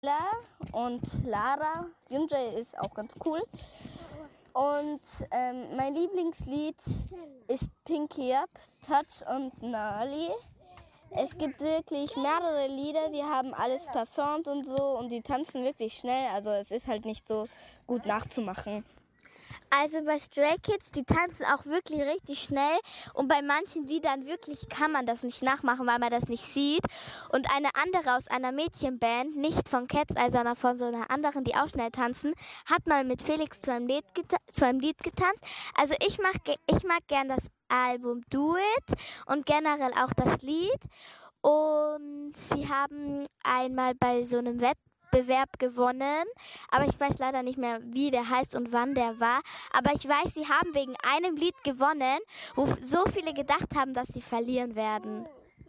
und Lara. Yunjay ist auch ganz cool. Und mein Lieblingslied ist Pinky Up, Touch und Nali. Es gibt wirklich mehrere Lieder, die haben alles performt und so und die tanzen wirklich schnell. Also es ist halt nicht so gut nachzumachen. Also bei Stray Kids, die tanzen auch wirklich richtig schnell und bei manchen Liedern wirklich kann man das nicht nachmachen, weil man das nicht sieht. Und eine andere aus einer Mädchenband, nicht von Cat's Eye, sondern von so einer anderen, die auch schnell tanzen, hat mal mit Felix zu einem Lied getanzt. Also ich mag gern das Album Do It und generell auch das Lied. Und sie haben einmal bei so einem Wettbewerb gewonnen, aber ich weiß leider nicht mehr, wie der heißt und wann der war. Aber ich weiß, sie haben wegen einem Lied gewonnen, wo so viele gedacht haben, dass sie verlieren werden.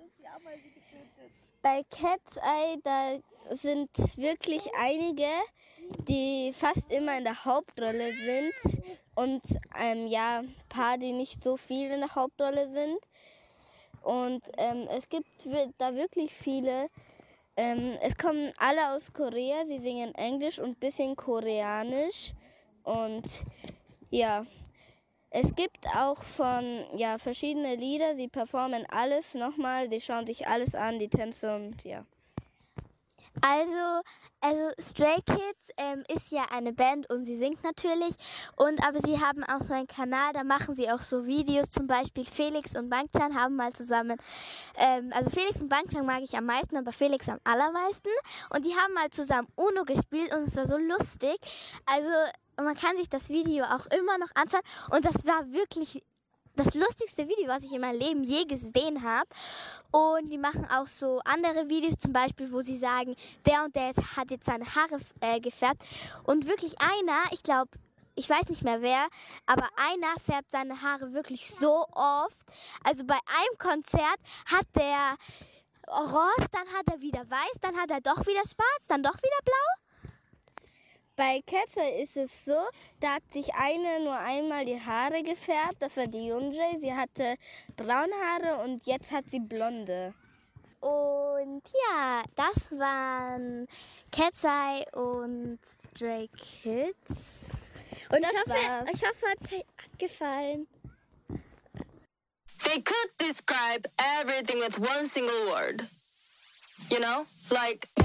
Bei Cat's Eye, da sind wirklich einige, die fast immer in der Hauptrolle sind und ein paar, die nicht so viel in der Hauptrolle sind. Und es gibt da wirklich viele. Es kommen alle aus Korea, sie singen Englisch und ein bisschen Koreanisch. Und ja, es gibt auch verschiedene Lieder, sie performen alles nochmal, die schauen sich alles an, die Tänze und ja. Also Stray Kids ist ja eine Band und sie singt natürlich. Aber sie haben auch so einen Kanal, da machen sie auch so Videos. Zum Beispiel Felix und Bangchan haben mal zusammen, also Felix und Bangchan mag ich am meisten, aber Felix am allermeisten. Und die haben mal zusammen Uno gespielt und es war so lustig. Also man kann sich das Video auch immer noch anschauen. Und das war wirklich das lustigste Video, was ich in meinem Leben je gesehen habe. Und die machen auch so andere Videos, zum Beispiel, wo sie sagen, der und der hat jetzt seine Haare gefärbt. Und wirklich einer, ich weiß nicht mehr wer, aber einer färbt seine Haare wirklich so oft. Also bei einem Konzert hat der orange, dann hat er wieder weiß, dann hat er doch wieder schwarz, dann doch wieder blau. Bei Cat's Eye ist es so, da hat sich eine nur einmal die Haare gefärbt, das war die Yunjay. Sie hatte braune Haare und jetzt hat sie blonde. Und ja, das waren Cat's Eye und Stray Kids. Und ich hoffe, es hat gefallen. They could describe everything with one single word. You know, like